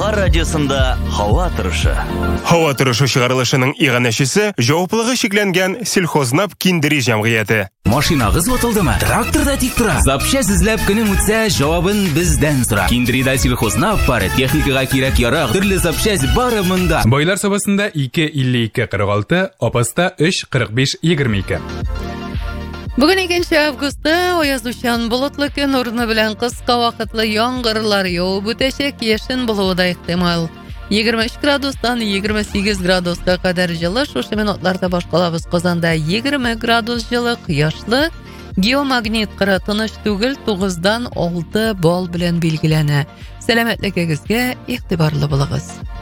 Хабар радиосында һава торышы. Һава торышы чыгарылышының иганәчесе җаваплыгы шикләнгән сельхознап киндери җәмгыяте. Машинагыз ватылдымы? Тракторда тик тора. Запчасть эзләп көнең үтсә, җавабын бездән сора. Киндрида сельхознап бары, техникага кирәк ярак, төрле запчасть бары монда. Байлар сабасында 2.52.46, Апаста 3.45.22. Бүген 2 августта аязучан болытлы көн урыны белән кыска вакытлы яңгырлар явып үтәчәк, яшен булуы да ихтимал. 23 градустан 28 градуска кадәр җылы, шушы минутларда башкалабыз Казанда 20 градус җылы, кояшлы. Геомагнит кыры тыныч түгел, 9-дан 6 балл белән билгеләнә. Сәламәтлекегезгә игътибарлы булыгыз.